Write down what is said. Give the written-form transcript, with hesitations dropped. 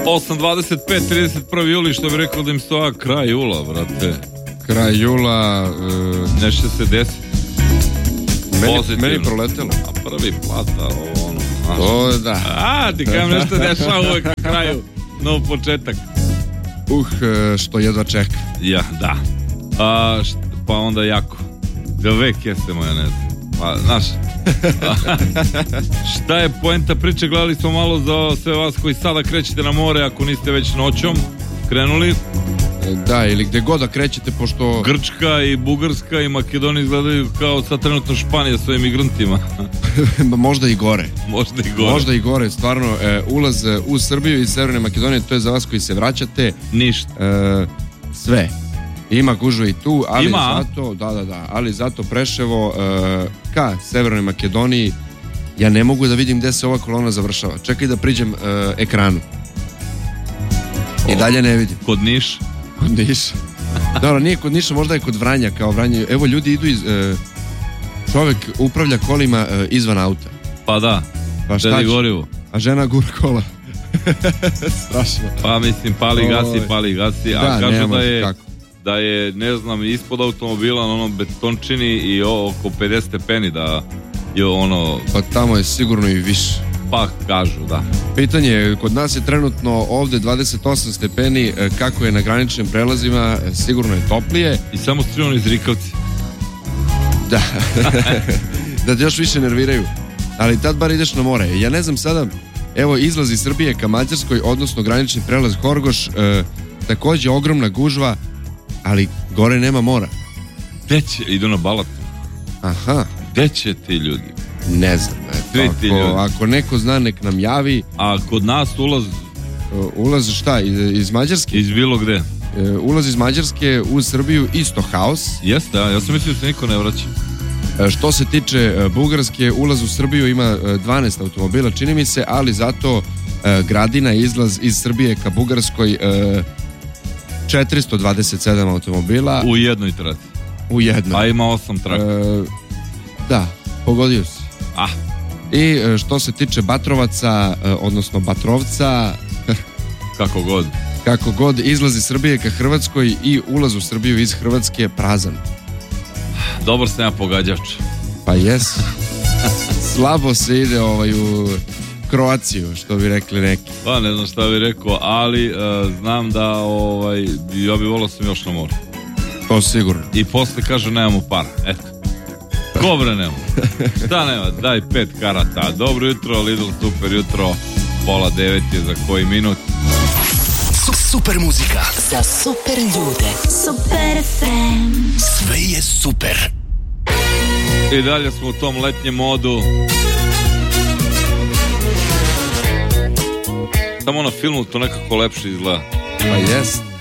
8.25, 31. juli, što bi rekao da im stoja kraj jula, brate. Kraj jula... Nešto se desi. Meni proletelo. A prvi plata, ono. To da. Ti kajem nešto dešava uvek na kraju. Nov početak. Što jedva čeka. Ja, da. Pa onda jako. Da vek jeste majonez. Pa, znaš. Šta je poenta priče? Gledali smo malo za sve vas koji sada krećete na more, ako niste već noćom krenuli. Da, ili gde god da krećete, pošto... Grčka i Bugarska i Makedonija izgledaju kao sad trenutno Španija svojim migrantima. Možda i gore. Možda i gore, stvarno. Ulaz u Srbiju i Severne Makedonije, to je za vas koji se vraćate. Ništa. Sve. Ima gužve i tu, ali ima? Zato, ali zato Preševo ka Severnoj Makedoniji ja ne mogu da vidim gde se ova kolona završava. Čekaj da priđem ekranu. I dalje ne vidim. Kod Niša? Kod Niša. Dobro, nije kod Niša, možda je kod Vranja, kao Vranje. Evo, ljudi idu čovek upravlja kolima izvan auta. Pa da. Pa šta će? Gorivo. A žena gura kola. Strašno. Pa mislim, pali gasi. Da, a kažu kako. Da je, ne znam, ispod automobila na onom betončini i oko 50 stepeni da je ono... Pa tamo je sigurno i više. Pa kažu, da. Pitanje je, kod nas je trenutno ovde 28 stepeni, kako je na graničnim prelazima, sigurno je toplije. I samo strivani zrikavci. Da. Da te još više nerviraju. Ali tad bar ideš na more. Ja ne znam sada, evo izlaz iz Srbije ka Mađarskoj, odnosno granični prelaz Horgoš, takođe ogromna gužva, ali gore nema mora. Gde će? Idu na Balat. Aha. Gde će ti ljudi? Ne znam. Ako neko zna, nek nam javi. A kod nas ulaz šta? Iz Mađarske? Iz bilo gde. Ulaz iz Mađarske u Srbiju isto haos. Jeste, ja sam mislio da se niko ne vraća. Što se tiče Bugarske, ulaz u Srbiju ima 12 automobila, čini mi se, ali zato Gradina, izlaz iz Srbije ka Bugarskoj, 427 automobila. U jednoj traci. U jednoj. A ima 8 traka. Da, pogodio si. I što se tiče Batrovaca, odnosno Batrovca, kako god, izlaz iz Srbije ka Hrvatskoj i ulaz u Srbiju iz Hrvatske prazan. Dobar sam ja pogađač. Pa jes. Slabo se ide u Kroaciju, što bi rekli neki. Pa ne znam šta bi rekao, ali znam da ja bi volao sam još na moru. To sigurno. I posle kažu nemamo para, eto. Kobre nema. Šta nema? Daj 5 karata. Dobro jutro, Lidl super jutro. 8:30 je za koji minut. Super muzika. Za super ljude. Super FM. Sve je super. I dalje smo u tom letnjem modu. Samo na filmu to nekako lepše izgleda. Pa jest.